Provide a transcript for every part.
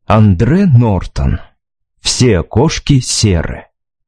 Андре Нортон. Все кошки серы.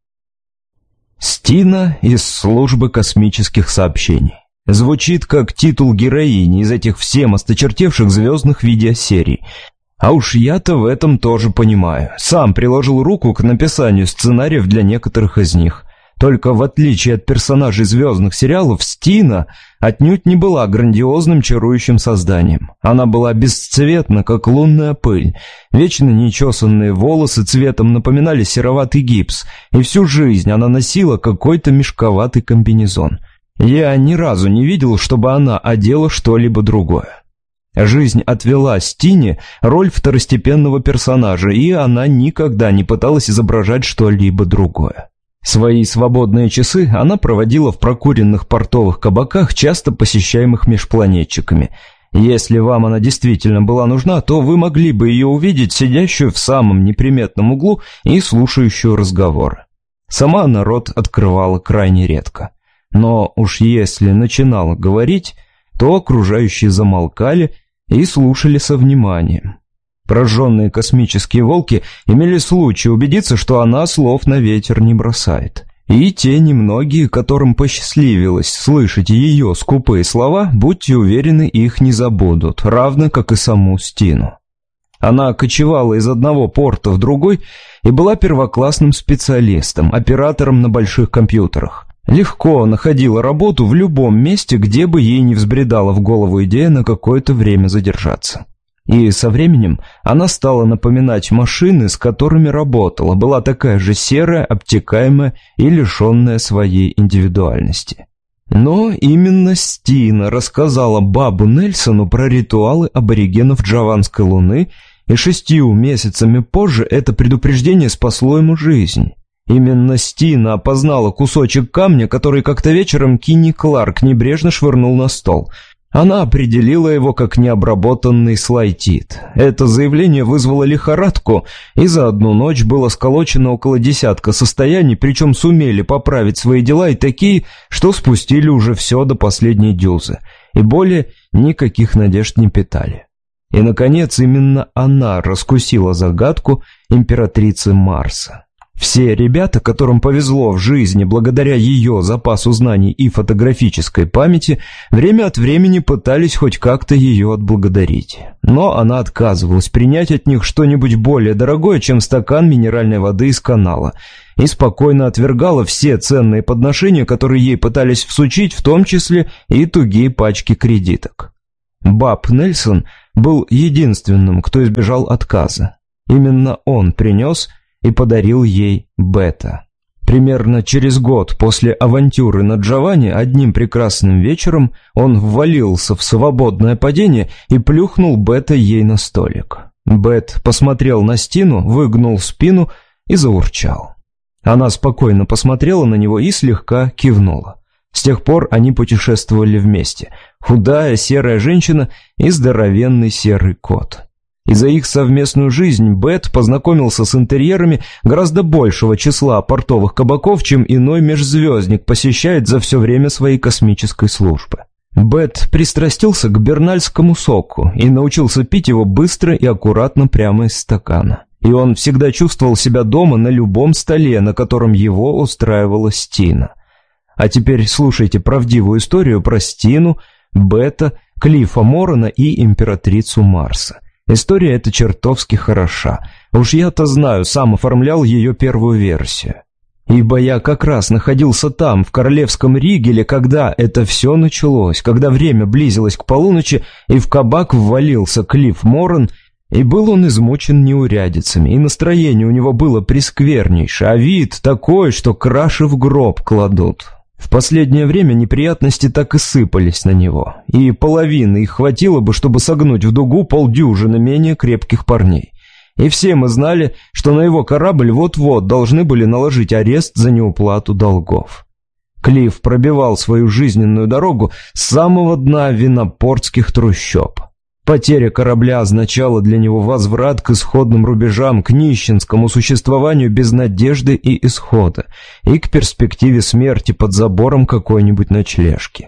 Стина из службы космических сообщений. Звучит как титул героини из этих всем осточертевших звездных видеосерий. А уж я-то в этом тоже понимаю. Сам приложил руку к написанию сценариев для некоторых из них. Только в отличие от персонажей звездных сериалов, Стина отнюдь не была грандиозным чарующим созданием. Она была бесцветна, как лунная пыль. Вечно нечесанные волосы цветом напоминали сероватый гипс, и всю жизнь она носила какой-то мешковатый комбинезон. Я ни разу не видел, чтобы она одела что-либо другое. Жизнь отвела Стине роль второстепенного персонажа, и она никогда не пыталась изображать что-либо другое. Свои свободные часы она проводила в прокуренных портовых кабаках, часто посещаемых межпланетчиками. Если вам она действительно была нужна, то вы могли бы ее увидеть сидящую в самом неприметном углу и слушающую разговоры. Сама она рот открывала крайне редко. Но уж если начинала говорить, то окружающие замолкали и слушали со вниманием. Прожженные космические волки имели случай убедиться, что она слов на ветер не бросает. И те немногие, которым посчастливилось слышать ее скупые слова, будьте уверены, их не забудут, равно как и саму Стину. Она кочевала из одного порта в другой и была первоклассным специалистом, оператором на больших компьютерах. Легко находила работу в любом месте, где бы ей не взбредала в голову идея на какое-то время задержаться. И со временем она стала напоминать машины, с которыми работала, была такая же серая, обтекаемая и лишенная своей индивидуальности. Но именно Стина рассказала Бабу Нельсону про ритуалы аборигенов Джаванской Луны, и 6 месяцами позже это предупреждение спасло ему жизнь. Именно Стина опознала кусочек камня, который как-то вечером Кинни Кларк небрежно швырнул на стол. Она определила его как необработанный слайтит. Это заявление вызвало лихорадку, и за одну ночь было сколочено около 10 состояний, причем сумели поправить свои дела и такие, что спустили уже все до последней дюзы, и более никаких надежд не питали. И, наконец, именно она раскусила загадку императрицы Марса. Все ребята, которым повезло в жизни благодаря ее запасу знаний и фотографической памяти, время от времени пытались хоть как-то ее отблагодарить. Но она отказывалась принять от них что-нибудь более дорогое, чем стакан минеральной воды из канала, и спокойно отвергала все ценные подношения, которые ей пытались всучить, в том числе и тугие пачки кредиток. Баб Нельсон был единственным, кто избежал отказа. Именно он принес и подарил ей Бета. Примерно через год после авантюры на Джаване одним прекрасным вечером он ввалился в свободное падение и плюхнул Бета ей на столик. Бет посмотрел на Стину, выгнул спину и заурчал. Она спокойно посмотрела на него и слегка кивнула. С тех пор они путешествовали вместе. Худая серая женщина и здоровенный серый кот. И за их совместную жизнь Бет познакомился с интерьерами гораздо большего числа портовых кабаков, чем иной межзвездник посещает за все время своей космической службы. Бет пристрастился к бернальскому соку и научился пить его быстро и аккуратно прямо из стакана. И он всегда чувствовал себя дома на любом столе, на котором его устраивала Стина. А теперь слушайте правдивую историю про Стину, Бета, Клиффа Морона и императрицу Марса. История эта чертовски хороша. Уж я-то знаю, сам оформлял ее первую версию. Ибо я как раз находился там, в королевском Ригеле, когда это все началось, когда время близилось к полуночи, и в кабак ввалился Клифф Морон, и был он измучен неурядицами, и настроение у него было пресквернейшее, а вид такой, что краши в гроб кладут. В последнее время неприятности так и сыпались на него, и половины их хватило бы, чтобы согнуть в дугу полдюжины менее крепких парней. И все мы знали, что на его корабль вот-вот должны были наложить арест за неуплату долгов. Клифф пробивал свою жизненную дорогу с самого дна винопортских трущоб. Потеря корабля означала для него возврат к исходным рубежам, к нищенскому существованию без надежды и исхода, и к перспективе смерти под забором какой-нибудь ночлежки.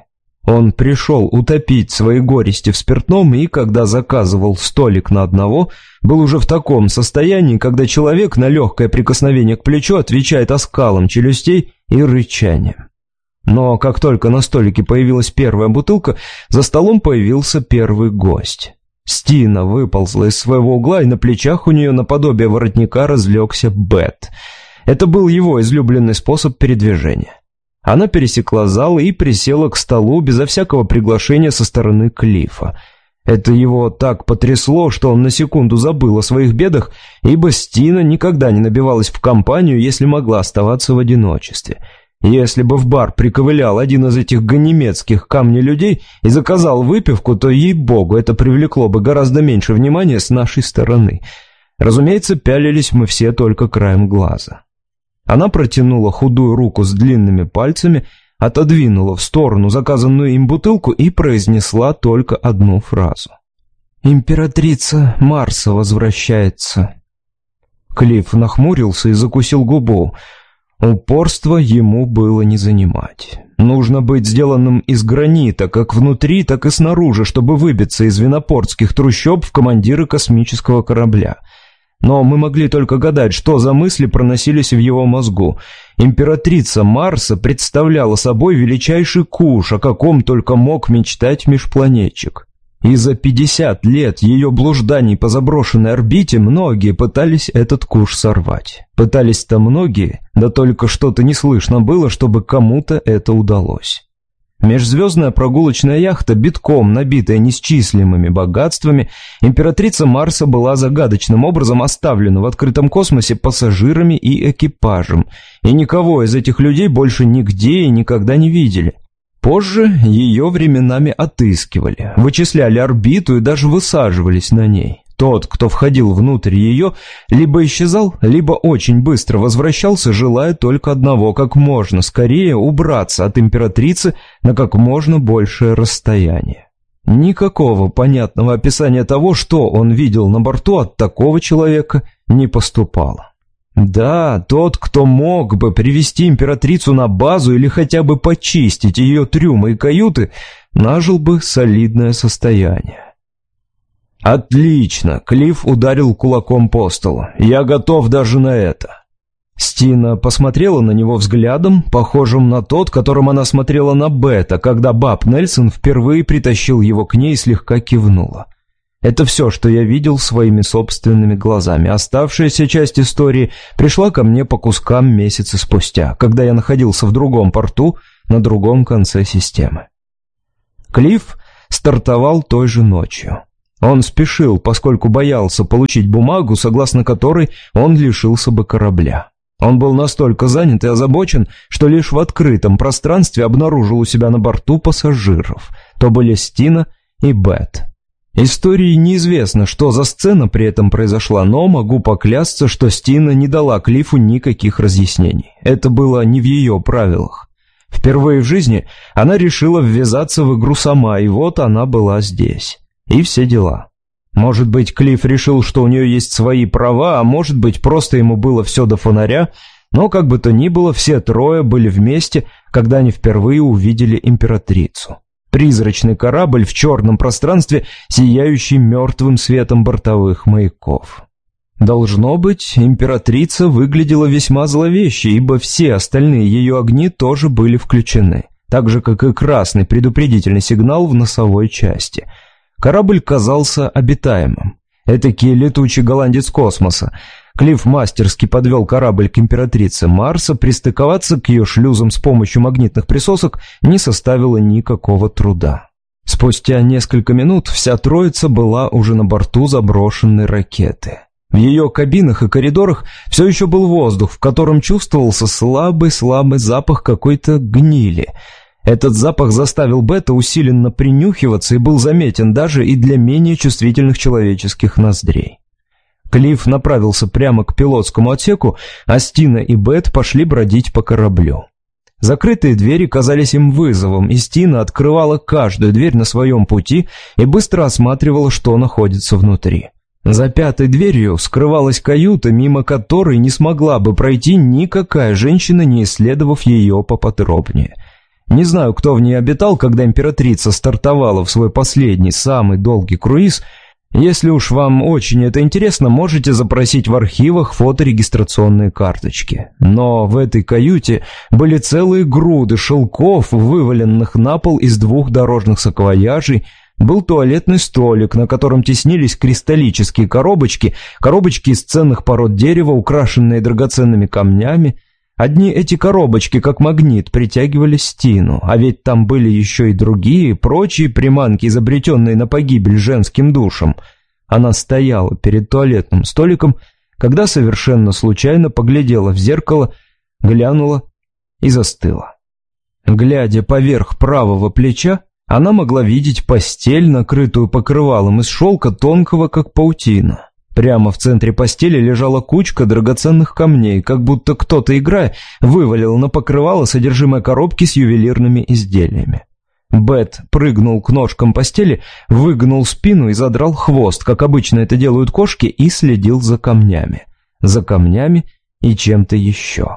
Он пришел утопить свои горести в спиртном и, когда заказывал столик на одного, был уже в таком состоянии, когда человек на легкое прикосновение к плечу отвечает оскалом челюстей и рычанием. Но как только на столике появилась первая бутылка, за столом появился первый гость. Стина выползла из своего угла, и на плечах у нее наподобие воротника разлегся Бет. Это был его излюбленный способ передвижения. Она пересекла зал и присела к столу безо всякого приглашения со стороны Клиффа. Это его так потрясло, что он на секунду забыл о своих бедах, ибо Стина никогда не набивалась в компанию, если могла оставаться в одиночестве. Если бы в бар приковылял один из этих ганимедских камней-людей и заказал выпивку, то, ей-богу, это привлекло бы гораздо меньше внимания с нашей стороны. Разумеется, пялились мы все только краем глаза. Она протянула худую руку с длинными пальцами, отодвинула в сторону заказанную им бутылку и произнесла только одну фразу. «Императрица Марса возвращается». Клифф нахмурился и закусил губу. Упорство ему было не занимать. Нужно быть сделанным из гранита, как внутри, так и снаружи, чтобы выбиться из винопортских трущоб в командиры космического корабля. Но мы могли только гадать, что за мысли проносились в его мозгу. Императрица Марса представляла собой величайший куш, о каком только мог мечтать межпланетчик. И за 50 лет ее блужданий по заброшенной орбите многие пытались этот куш сорвать. Пытались-то многие, да только что-то не слышно было, чтобы кому-то это удалось. Межзвездная прогулочная яхта, битком набитая неисчислимыми богатствами, императрица Марса была загадочным образом оставлена в открытом космосе пассажирами и экипажем, и никого из этих людей больше нигде и никогда не видели. Позже ее временами отыскивали, вычисляли орбиту и даже высаживались на ней. Тот, кто входил внутрь ее, либо исчезал, либо очень быстро возвращался, желая только одного: как можно скорее убраться от императрицы на как можно большее расстояние. Никакого понятного описания того, что он видел на борту, от такого человека не поступало. Да, тот, кто мог бы привести императрицу на базу или хотя бы почистить ее трюмы и каюты, нажил бы солидное состояние. «Отлично!» — Клифф ударил кулаком по столу. «Я готов даже на это!» Стина посмотрела на него взглядом, похожим на тот, которым она смотрела на Бета, когда Баб Нельсон впервые притащил его к ней и слегка кивнула. Это все, что я видел своими собственными глазами. Оставшаяся часть истории пришла ко мне по кускам месяцы спустя, когда я находился в другом порту на другом конце системы. Клифф стартовал той же ночью. Он спешил, поскольку боялся получить бумагу, согласно которой он лишился бы корабля. Он был настолько занят и озабочен, что лишь в открытом пространстве обнаружил у себя на борту пассажиров. То были Стина и Бет. Истории неизвестно, что за сцена при этом произошла, но могу поклясться, что Стина не дала Клиффу никаких разъяснений. Это было не в ее правилах. Впервые в жизни она решила ввязаться в игру сама, и вот она была здесь. И все дела. Может быть, Клифф решил, что у нее есть свои права, а может быть, просто ему было все до фонаря, но как бы то ни было, все трое были вместе, когда они впервые увидели императрицу. Призрачный корабль в черном пространстве, сияющий мертвым светом бортовых маяков. Должно быть, императрица выглядела весьма зловеще, ибо все остальные ее огни тоже были включены, так же, как и красный предупредительный сигнал в носовой части. Корабль казался обитаемым. Этакий летучий голландец космоса. Клифф мастерски подвел корабль к императрице Марса, пристыковаться к ее шлюзам с помощью магнитных присосок не составило никакого труда. Спустя несколько минут вся троица была уже на борту заброшенной ракеты. В ее кабинах и коридорах все еще был воздух, в котором чувствовался слабый запах какой-то гнили. Этот запах заставил Бета усиленно принюхиваться и был заметен даже и для менее чувствительных человеческих ноздрей. Клифф направился прямо к пилотскому отсеку, а Стина и Бет пошли бродить по кораблю. Закрытые двери казались им вызовом, и Стина открывала каждую дверь на своем пути и быстро осматривала, что находится внутри. За пятой дверью скрывалась каюта, мимо которой не смогла бы пройти никакая женщина, не исследовав ее поподробнее. Не знаю, кто в ней обитал, когда императрица стартовала в свой последний, самый долгий круиз. Если уж вам очень это интересно, можете запросить в архивах фоторегистрационные карточки. Но в этой каюте были целые груды шелков, вываленных на пол из 2 дорожных саквояжей. Был туалетный столик, на котором теснились кристаллические коробочки из ценных пород дерева, украшенные драгоценными камнями. Одни эти коробочки, как магнит, притягивали Стину, а ведь там были еще и другие, прочие приманки, изобретенные на погибель женским душам. Она стояла перед туалетным столиком, когда совершенно случайно поглядела в зеркало, глянула и застыла. Глядя поверх правого плеча, она могла видеть постель, накрытую покрывалом из шелка тонкого, как паутина. Прямо в центре постели лежала кучка драгоценных камней, как будто кто-то, играя, вывалил на покрывало содержимое коробки с ювелирными изделиями. Бет прыгнул к ножкам постели, выгнул спину и задрал хвост, как обычно это делают кошки, и следил за камнями. За камнями и чем-то еще.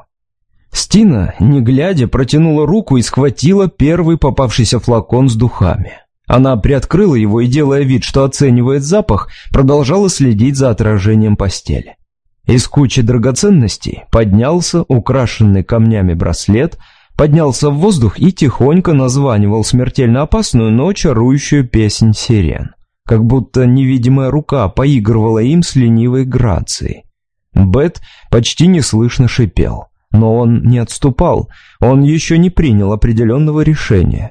Стина, не глядя, протянула руку и схватила первый попавшийся флакон с духами. Она приоткрыла его и, делая вид, что оценивает запах, продолжала следить за отражением постели. Из кучи драгоценностей поднялся украшенный камнями браслет, поднялся в воздух и тихонько названивал смертельно опасную, но чарующую песнь сирен. Как будто невидимая рука поигрывала им с ленивой грацией. Бет почти неслышно шипел, но он не отступал, он еще не принял определенного решения.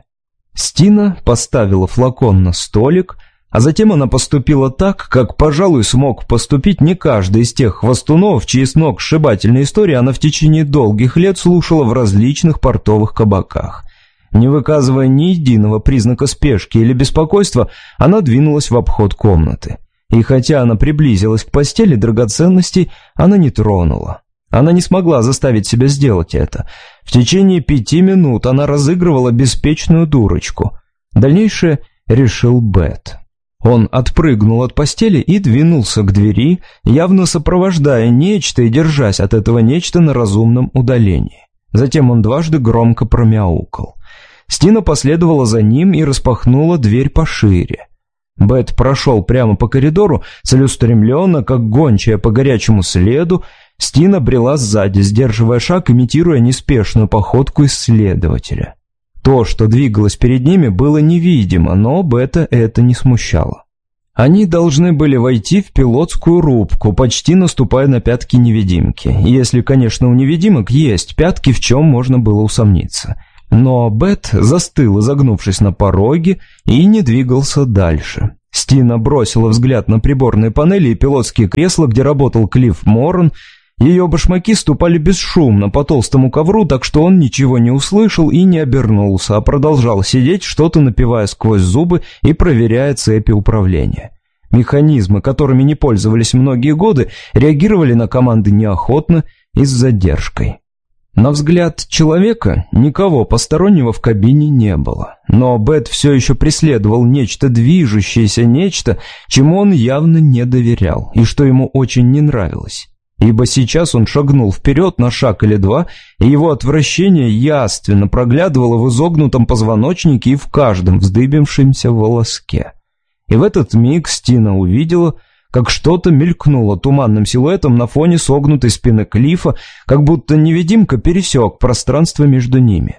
Стина поставила флакон на столик, а затем она поступила так, как, пожалуй, смог поступить не каждый из тех хвостунов, чьи сногсшибательные истории она в течение долгих лет слушала в различных портовых кабаках. Не выказывая ни единого признака спешки или беспокойства, она двинулась в обход комнаты. И хотя она приблизилась к постели драгоценностей, она не тронула. Она не смогла заставить себя сделать это. В течение 5 минут она разыгрывала беспечную дурочку. Дальнейшее решил Бет. Он отпрыгнул от постели и двинулся к двери, явно сопровождая нечто и держась от этого нечто на разумном удалении. Затем он дважды громко промяукал. Стина последовала за ним и распахнула дверь пошире. Бет прошел прямо по коридору, целеустремленно, как гончая по горячему следу. Стина брела сзади, сдерживая шаг, имитируя неспешную походку исследователя. То, что двигалось перед ними, было невидимо, но Бета это не смущало. Они должны были войти в пилотскую рубку, почти наступая на пятки невидимки. Если, конечно, у невидимок есть пятки, в чем можно было усомниться. Но Бет застыл, изогнувшись на пороге, и не двигался дальше. Стина бросила взгляд на приборные панели и пилотские кресла, где работал Клифф Моррен. Ее башмаки ступали бесшумно по толстому ковру, так что он ничего не услышал и не обернулся, а продолжал сидеть, что-то напевая сквозь зубы и проверяя цепи управления. Механизмы, которыми не пользовались многие годы, реагировали на команды неохотно и с задержкой. На взгляд человека никого постороннего в кабине не было, но Бет все еще преследовал нечто движущееся, нечто, чему он явно не доверял и что ему очень не нравилось. Ибо сейчас он шагнул вперед на шаг или два, и его отвращение явственно проглядывало в изогнутом позвоночнике и в каждом вздыбившемся волоске. И в этот миг Стина увидела, как что-то мелькнуло туманным силуэтом на фоне согнутой спины Клиффа, как будто невидимка пересек пространство между ними.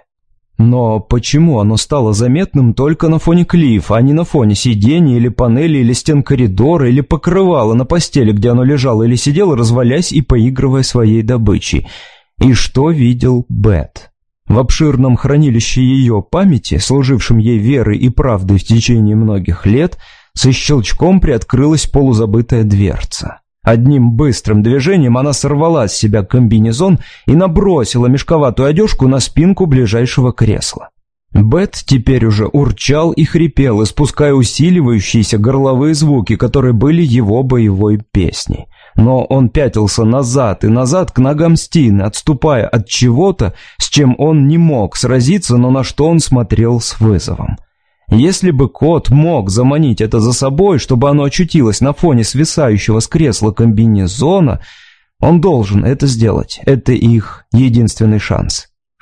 Но почему оно стало заметным только на фоне Клиффа, а не на фоне сидений или панели, или стен коридора, или покрывала на постели, где оно лежало или сидело, развалясь и поигрывая своей добычей? И что видел Бет? В обширном хранилище ее памяти, служившем ей верой и правдой в течение многих лет, со щелчком приоткрылась полузабытая дверца. Одним быстрым движением она сорвала с себя комбинезон и набросила мешковатую одежку на спинку ближайшего кресла. Бет теперь уже урчал и хрипел, испуская усиливающиеся горловые звуки, которые были его боевой песней. Но он пятился назад и назад к ногам Стины, отступая от чего-то, с чем он не мог сразиться, но на что он смотрел с вызовом. Если бы кот мог заманить это за собой, чтобы оно очутилось на фоне свисающего с кресла комбинезона, он должен это сделать. Это их единственный шанс.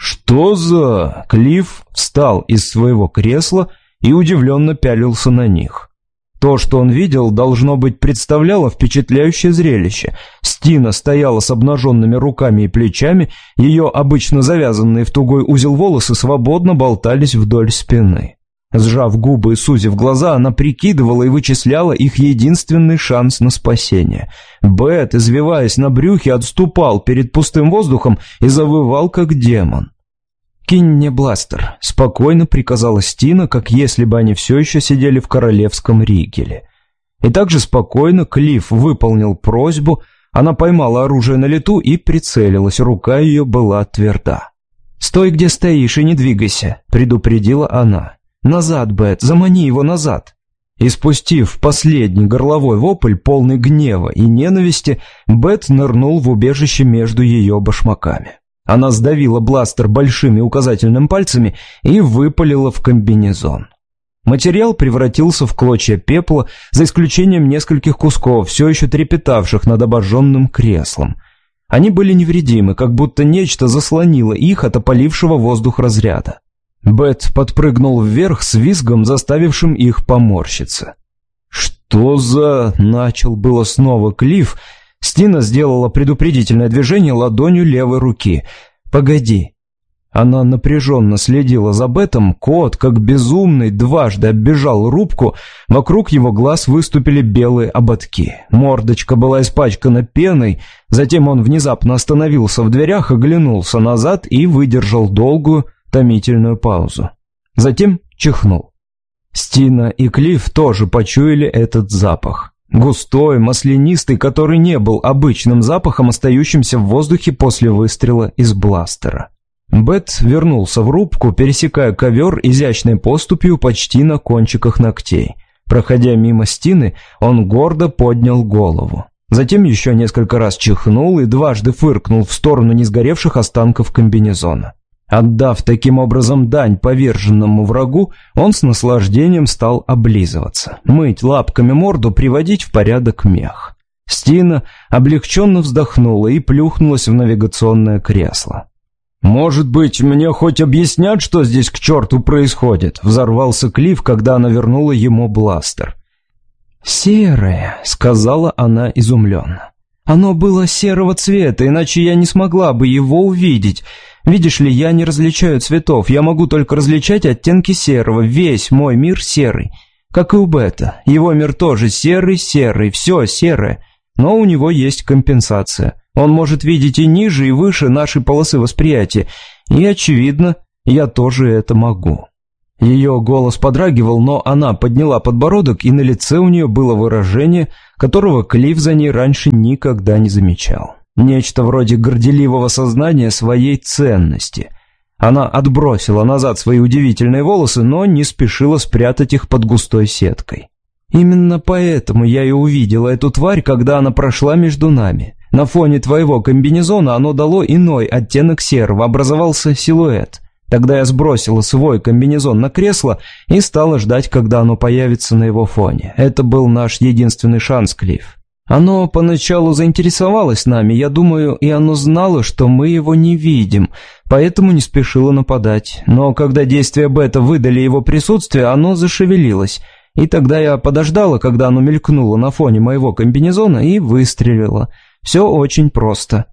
«Что за...» Клифф встал из своего кресла и удивленно пялился на них. То, что он видел, должно быть, представляло впечатляющее зрелище. Стина стояла с обнаженными руками и плечами, ее обычно завязанные в тугой узел волосы свободно болтались вдоль спины. Сжав губы и сузив глаза, она прикидывала и вычисляла их единственный шанс на спасение. Бет, извиваясь на брюхе, отступал перед пустым воздухом и завывал, как демон. «Кинь мне бластер», — спокойно приказала Стина, как если бы они все еще сидели в королевском ригеле. И также спокойно Клифф выполнил просьбу, она поймала оружие на лету и прицелилась, рука ее была тверда. «Стой, где стоишь, и не двигайся», — предупредила она. «Назад, Бет, замани его назад». И спустив последний горловой вопль, полный гнева и ненависти, Бет нырнул в убежище между ее башмаками. Она сдавила бластер большими указательными пальцами и выпалила в комбинезон. Материал превратился в клочья пепла, за исключением нескольких кусков, все еще трепетавших над обожженным креслом. Они были невредимы, как будто нечто заслонило их от опалившего воздух разряда. Бет подпрыгнул вверх с визгом, заставившим их поморщиться. «Что за...» — начал было снова Клифф. Стина сделала предупредительное движение ладонью левой руки. «Погоди». Она напряженно следила за Бетом. Кот, как безумный, дважды оббежал рубку. Вокруг его глаз выступили белые ободки. Мордочка была испачкана пеной. Затем он внезапно остановился в дверях, оглянулся назад и выдержал долгую, томительную паузу. Затем чихнул. Стина и Клифф тоже почуяли этот запах. Густой, маслянистый, который не был обычным запахом, остающимся в воздухе после выстрела из бластера. Бет вернулся в рубку, пересекая ковер изящной поступью почти на кончиках ногтей. Проходя мимо Стины, он гордо поднял голову. Затем еще несколько раз чихнул и дважды фыркнул в сторону несгоревших останков комбинезона. Отдав таким образом дань поверженному врагу, он с наслаждением стал облизываться, мыть лапками морду, приводить в порядок мех. Стина облегченно вздохнула и плюхнулась в навигационное кресло. «Может быть, мне хоть объяснят, что здесь к черту происходит?» — взорвался Клифф, когда она вернула ему бластер. «Серое», — сказала она изумленно. «Оно было серого цвета, иначе я не смогла бы его увидеть. Видишь ли, я не различаю цветов, я могу только различать оттенки серого, весь мой мир серый. Как и у Бета, его мир тоже серый, все серое, но у него есть компенсация. Он может видеть и ниже, и выше нашей полосы восприятия, и, очевидно, я тоже это могу». Ее голос подрагивал, но она подняла подбородок, и на лице у нее было выражение, которого Клифф за ней раньше никогда не замечал. Нечто вроде горделивого сознания своей ценности. Она отбросила назад свои удивительные волосы, но не спешила спрятать их под густой сеткой. «Именно поэтому я и увидела эту тварь, когда она прошла между нами. На фоне твоего комбинезона оно дало иной оттенок серого, образовался силуэт. Тогда я сбросила свой комбинезон на кресло и стала ждать, когда оно появится на его фоне. Это был наш единственный шанс, Клифф. Оно поначалу заинтересовалось нами, я думаю, и оно знало, что мы его не видим, поэтому не спешило нападать. Но когда действия Бета выдали его присутствие, оно зашевелилось, и тогда я подождала, когда оно мелькнуло на фоне моего комбинезона и выстрелила. Все очень просто».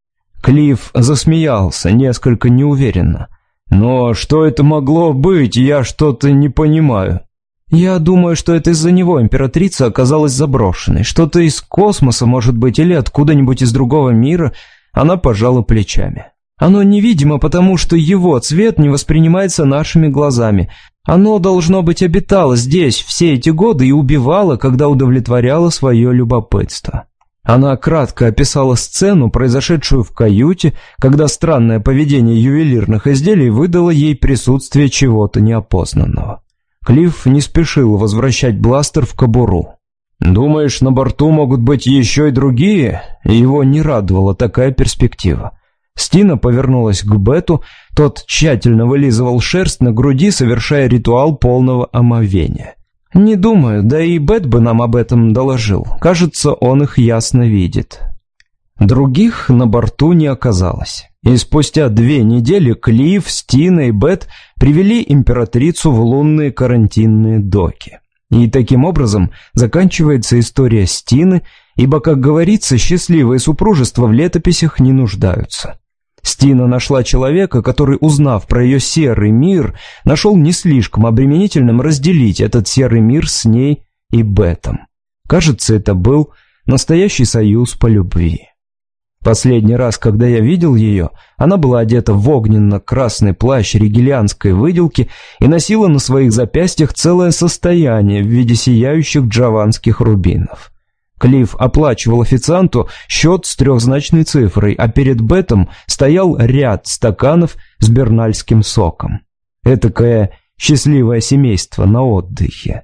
Клифф засмеялся, несколько неуверенно. «Но что это могло быть? Я что-то не понимаю». «Я думаю, что это из-за него императрица оказалась заброшенной. Что-то из космоса, может быть, или откуда-нибудь из другого мира». Она пожала плечами. «Оно невидимо, потому что его цвет не воспринимается нашими глазами. Оно, должно быть, обитало здесь все эти годы и убивало, когда удовлетворяло свое любопытство». Она кратко описала сцену, произошедшую в каюте, когда странное поведение ювелирных изделий выдало ей присутствие чего-то неопознанного. Клифф не спешил возвращать бластер в кобуру. «Думаешь, на борту могут быть еще и другие?» Его не радовала такая перспектива. Стина повернулась к Бету, тот тщательно вылизывал шерсть на груди, совершая ритуал полного омовения. «Не думаю, да и Бет бы нам об этом доложил. Кажется, он их ясно видит». Других на борту не оказалось. И спустя 2 недели Клифф, Стина и Бет привели императрицу в лунные карантинные доки. И таким образом заканчивается история Стины, ибо, как говорится, счастливые супружества в летописях не нуждаются. Стина нашла человека, который, узнав про ее серый мир, нашел не слишком обременительным разделить этот серый мир с ней и Бетом. Кажется, это был настоящий союз по любви. Последний раз, когда я видел ее, она была одета в огненно-красный плащ ригелианской выделки и носила на своих запястьях целое состояние в виде сияющих джаванских рубинов. Клифф оплачивал официанту счет с 3-значной цифрой, а перед Бетом стоял ряд стаканов с бернальским соком. Этакое счастливое семейство на отдыхе.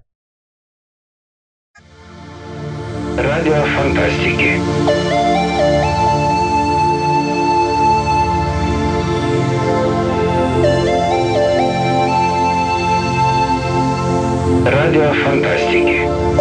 Радио фантастики. Радио фантастики.